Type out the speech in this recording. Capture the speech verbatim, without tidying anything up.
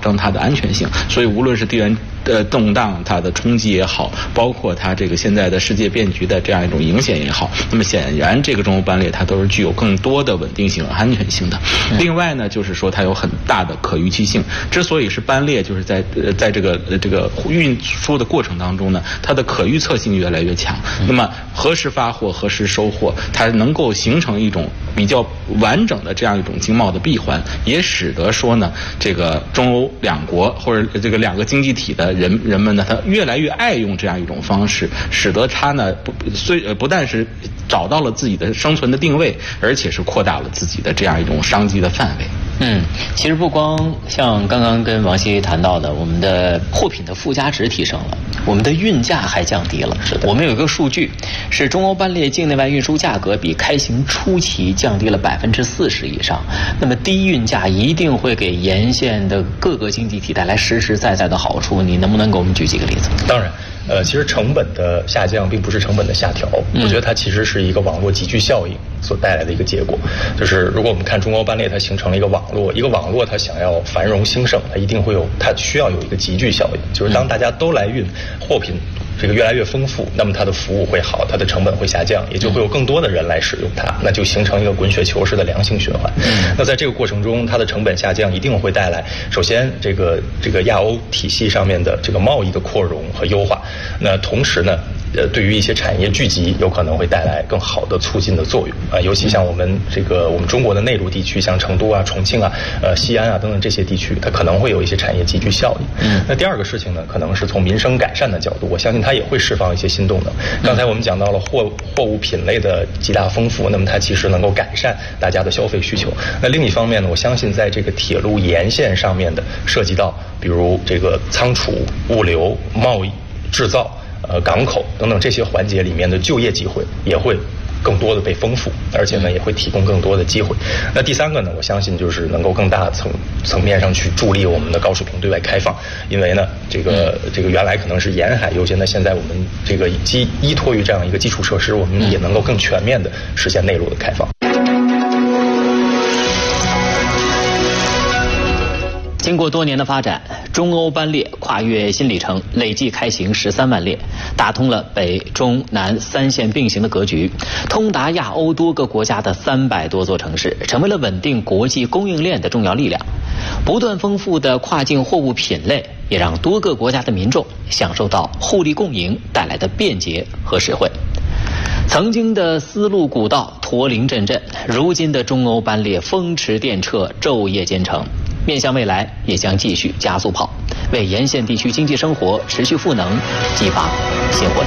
证它的安全性。所以无论是地缘呃动荡它的冲击也好，包括它这个现在的世界变局的这样一种影响也好，那么显然这个中欧班列它都是具有更多的稳定性和安全性的。另外呢，就是说它有很大的可预期性。之所以是班列，就是在呃在这个呃这个运输的过程当中呢，它的可预测性越来越强。那么何时发货，何时收货，它能够形成一种比较完整的这样一种经贸的闭环，也使得说呢，这个中欧两国或者这个两个经济体的人人们呢，他越来越爱用这样一种方式，使得它呢不虽呃不但是找到了自己的生存的定位，而且是扩大了自己的这样一种商机的范围。 嗯，其实不光像刚刚跟王希谈到的，我们的货品的附加值提升了，我们的运价还降低了。是的，我们有一个数据，是中欧班列境内外运输价格比开行初期降低了百分之四十以上。那么低运价一定会给沿线的各个经济体带来实实在在的好处。你能不能给我们举几个例子？ 当然。呃，其实成本的下降并不是成本的下调，嗯、我觉得它其实是一个网络集聚效应所带来的一个结果。就是如果我们看中欧班列，它形成了一个网络，一个网络它想要繁荣兴盛，它一定会有，它需要有一个集聚效应。就是当大家都来运货品，这个越来越丰富，那么它的服务会好，它的成本会下降，也就会有更多的人来使用它，那就形成一个滚雪球式的良性循环。嗯、那在这个过程中，它的成本下降一定会带来，首先这个这个亚欧体系上面的这个贸易的扩容和优化。那同时呢，呃，对于一些产业聚集，有可能会带来更好的促进的作用啊、呃。尤其像我们这个我们中国的内陆地区，像成都啊、重庆啊、呃西安啊等等这些地区，它可能会有一些产业集聚效应。嗯。那第二个事情呢，可能是从民生改善的角度，我相信它也会释放一些新动能。刚才我们讲到了货货物品类的极大丰富，那么它其实能够改善大家的消费需求。那另一方面呢，我相信在这个铁路沿线上面的涉及到，比如这个仓储、物流、贸易、制造。呃，港口等等这些环节里面的就业机会也会更多的被丰富，而且呢也会提供更多的机会。那第三个呢，我相信就是能够更大层层面上去助力我们的高水平对外开放，因为呢这个这个原来可能是沿海优先，那现在我们这个基依托于这样一个基础设施，我们也能够更全面的实现内陆的开放。 经过多年的发展，中欧班列跨越新里程，累计开行十三万列，打通了北中南三线并行的格局，通达亚欧多个国家的三百多座城市，成为了稳定国际供应链的重要力量。不断丰富的跨境货物品类，也让多个国家的民众享受到互利共赢带来的便捷和实惠。曾经的丝路古道驼铃阵阵，如今的中欧班列风驰电掣，昼夜兼程。面向未来，也将继续加速跑，为沿线地区经济生活持续赋能，激发新活力。